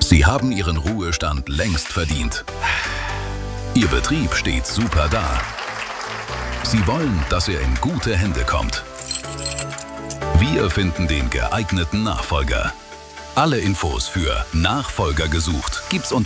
Sie haben Ihren Ruhestand längst verdient. Ihr Betrieb steht super da. Sie wollen, dass er in gute Hände kommt. Wir finden den geeigneten Nachfolger. Alle Infos für Nachfolger gesucht gibt's unter